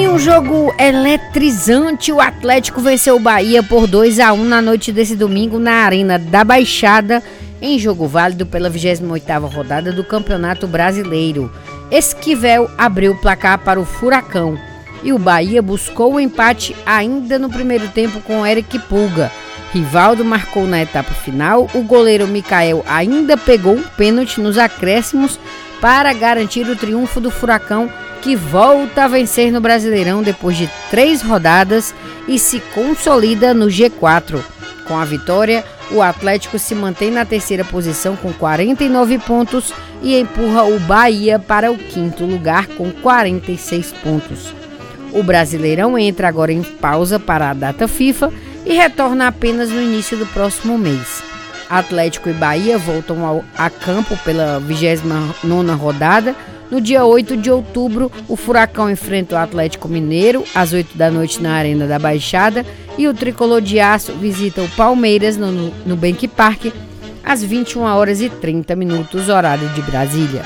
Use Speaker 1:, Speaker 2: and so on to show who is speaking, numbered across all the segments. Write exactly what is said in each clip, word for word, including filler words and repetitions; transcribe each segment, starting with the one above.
Speaker 1: Em um jogo eletrizante, o Atlético venceu o Bahia por dois a um na noite desse domingo na Arena da Baixada, em jogo válido pela vigésima oitava rodada do Campeonato Brasileiro. Esquivel abriu o placar para o Furacão e o Bahia buscou o empate ainda no primeiro tempo com Eric Pulga. Rivaldo marcou na etapa final, o goleiro Micael ainda pegou um pênalti nos acréscimos para garantir o triunfo do Furacão, que volta a vencer no Brasileirão depois de três rodadas e se consolida no G quatro. Com a vitória, o Atlético se mantém na terceira posição com quarenta e nove pontos e empurra o Bahia para o quinto lugar com quarenta e seis pontos. O Brasileirão entra agora em pausa para a data FIFA e retorna apenas no início do próximo mês. Atlético e Bahia voltam ao, a campo pela vigésima nona rodada. No dia oito de outubro, o Furacão enfrenta o Atlético Mineiro às oito da noite na Arena da Baixada e o Tricolor de Aço visita o Palmeiras no, no Nubank Park às vinte e uma horas e trinta minutos, horário de Brasília.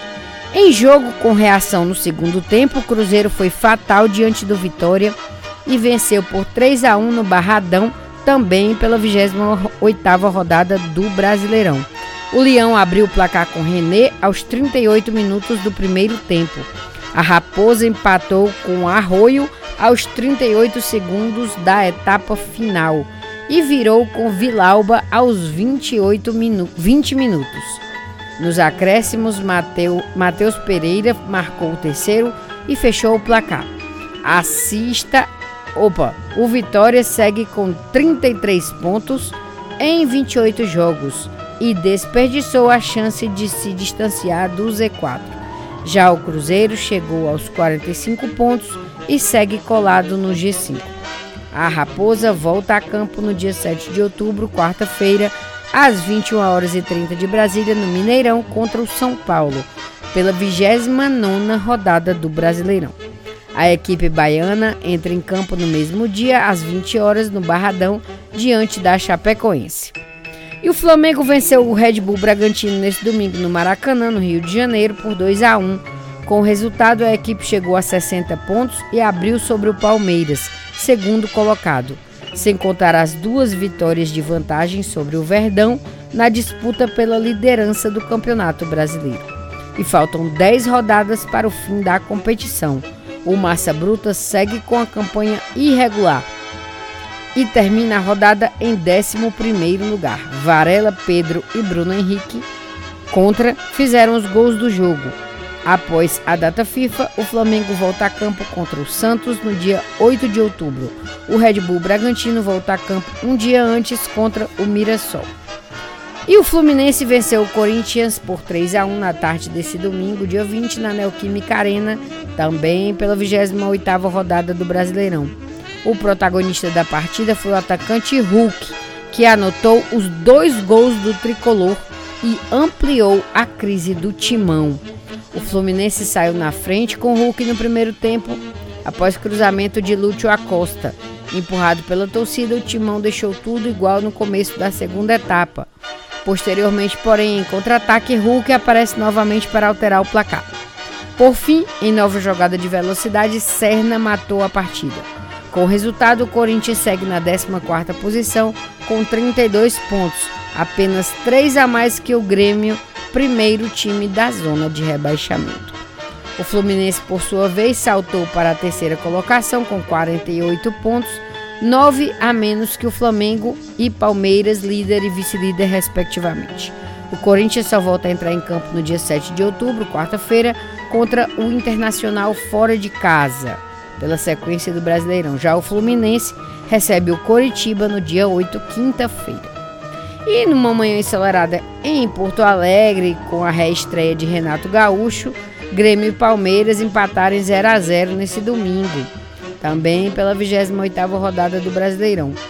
Speaker 1: Em jogo com reação no segundo tempo, o Cruzeiro foi fatal diante do Vitória e venceu por três a um no Barradão, também pela vigésima oitava rodada do Brasileirão. O Leão abriu o placar com René aos trinta e oito minutos do primeiro tempo. A Raposa empatou com Arroio aos trinta e oito segundos da etapa final e virou com Vilauba aos vinte e oito minu- vinte minutos. Nos acréscimos, Mateu, Matheus Pereira marcou o terceiro e fechou o placar. Assista, opa, o Vitória segue com trinta e três pontos em vinte e oito jogos e desperdiçou a chance de se distanciar do Z quatro. Já o Cruzeiro chegou aos quarenta e cinco pontos e segue colado no G cinco. A Raposa volta a campo no dia sete de outubro, quarta-feira, às vinte e uma horas e trinta de Brasília, no Mineirão, contra o São Paulo, pela vigésima nona rodada do Brasileirão. A equipe baiana entra em campo no mesmo dia, às vinte horas, no Barradão, diante da Chapecoense. E o Flamengo venceu o Red Bull Bragantino neste domingo no Maracanã, no Rio de Janeiro, por dois a um. Com o resultado, a equipe chegou a sessenta pontos e abriu sobre o Palmeiras, segundo colocado, sem contar as duas vitórias de vantagem sobre o Verdão na disputa pela liderança do Campeonato Brasileiro. E faltam dez rodadas para o fim da competição. O Massa Bruta segue com a campanha irregular e termina a rodada em décimo primeiro lugar. Varela, Pedro e Bruno Henrique contra fizeram os gols do jogo. Após a data FIFA, o Flamengo volta a campo contra o Santos no dia oito de outubro. O Red Bull Bragantino volta a campo um dia antes contra o Mirassol. E o Fluminense venceu o Corinthians por três a um na tarde desse domingo, dia vinte, na Neoquímica Arena, também pela vigésima oitava rodada do Brasileirão. O protagonista da partida foi o atacante Hulk, que anotou os dois gols do tricolor e ampliou a crise do timão. O Fluminense saiu na frente com Hulk no primeiro tempo, após cruzamento de Lúcio Acosta. Empurrado pela torcida, o timão deixou tudo igual no começo da segunda etapa. Posteriormente, porém, em contra-ataque, Hulk aparece novamente para alterar o placar. Por fim, em nova jogada de velocidade, Serna matou a partida. Com o resultado, o Corinthians segue na décima quarta posição com trinta e dois pontos, apenas três a mais que o Grêmio, primeiro time da zona de rebaixamento. O Fluminense, por sua vez, saltou para a terceira colocação com quarenta e oito pontos, nove a menos que o Flamengo e Palmeiras, líder e vice-líder respectivamente. O Corinthians só volta a entrar em campo no dia sete de outubro, quarta-feira, contra o Internacional fora de casa, pela sequência do Brasileirão. Já o Fluminense recebe o Coritiba no dia oito, quinta-feira. E numa manhã ensolarada em Porto Alegre, com a reestreia de Renato Gaúcho, Grêmio e Palmeiras empataram em zero a zero nesse domingo, também pela vigésima oitava rodada do Brasileirão.